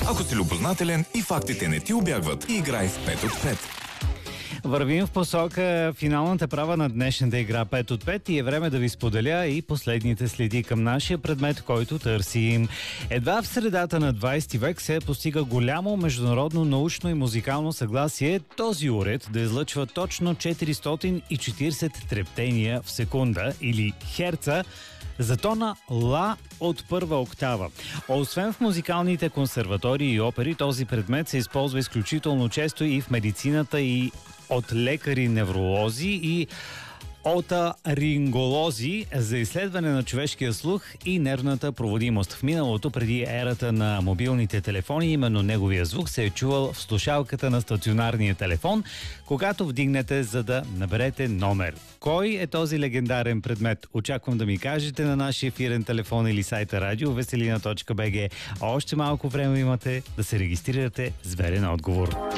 Ако си любознателен и фактите не ти убягват, играй в 5 от 5. Вървим в посока финалната права на днешната игра 5 от 5 и е време да ви споделя и последните следи към нашия предмет, който търсим. Едва в средата на 20 век се постига голямо международно научно и музикално съгласие този уред да излъчва точно 440 трептения в секунда или херца за тона ла от първа октава. Освен в музикалните консерватории и опери, този предмет се използва изключително често и в медицината и от лекари-невролози и отаринголози за изследване на човешкия слух и нервната проводимост. В миналото, преди ерата на мобилните телефони, именно неговия звук се е чувал в слушалката на стационарния телефон, когато вдигнете, за да наберете номер. Кой е този легендарен предмет? Очаквам да ми кажете на нашия ефирен телефон или сайта radioveselina.bg. Още малко време имате да се регистрирате с верен отговор.